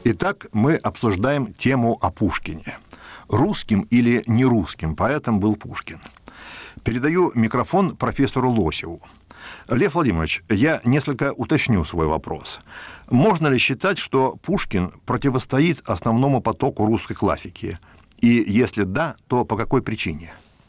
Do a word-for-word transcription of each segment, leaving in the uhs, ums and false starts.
Итак, мы обсуждаем тему о Пушкине. Русским или нерусским поэтом был Пушкин? Передаю микрофон профессору Лосеву. Лев Владимирович, я несколько уточню свой вопрос. Можно ли считать, что Пушкин противостоит основному потоку русской классики? И если да, то по какой причине?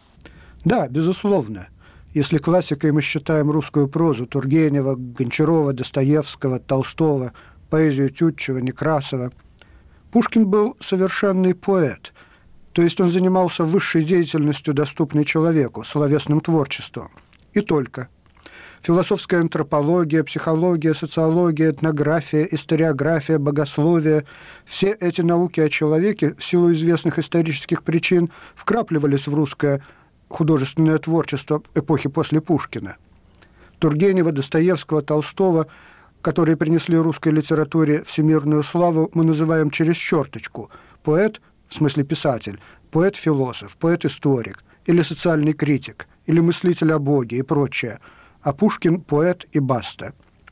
Да, безусловно. Если классикой мы считаем русскую прозу Тургенева, Гончарова, Достоевского, Толстого, поэзию Тютчева, Некрасова, Пушкин был совершенный поэт, то есть он занимался высшей деятельностью, доступной человеку, словесным творчеством. И только. Философская антропология, психология, социология, этнография, историография, богословие – все эти науки о человеке в силу известных исторических причин вкрапливались в русское художественное творчество эпохи после Пушкина. Тургенева, Достоевского, Толстого, которые принесли русской литературе всемирную славу, мы называем через черточку. Поэт, в смысле писатель, поэт-философ, поэт-историк, или социальный критик, или мыслитель о Боге и прочее. А Пушкин – поэт и баста.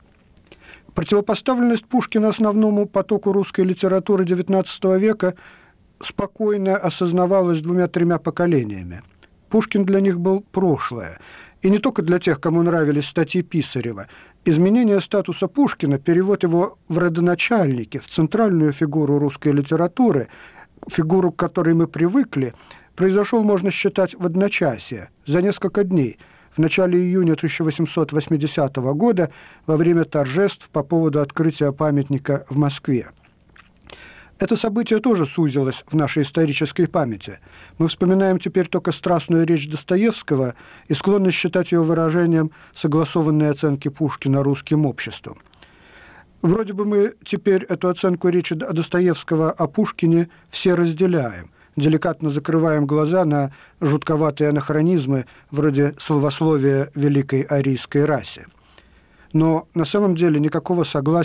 Противопоставленность Пушкина основному потоку русской литературы девятнадцатого века спокойно осознавалась двумя-тремя поколениями. Пушкин для них был прошлое. И не только для тех, кому нравились статьи Писарева. Изменение статуса Пушкина, перевод его в родоначальники, в центральную фигуру русской литературы, фигуру, к которой мы привыкли, произошел, можно считать, в одночасье, за несколько дней, в начале июня тысяча восемьсот восьмидесятого года, во время торжеств по поводу открытия памятника в Москве. Это событие тоже сузилось в нашей исторической памяти. Мы вспоминаем теперь только страстную речь Достоевского и склонны считать ее выражением согласованной оценки Пушкина русским обществом. Вроде бы мы теперь эту оценку речи Достоевского о Пушкине все разделяем, деликатно закрываем глаза на жутковатые анахронизмы вроде словословия великой арийской расе. Но на самом деле никакого согласия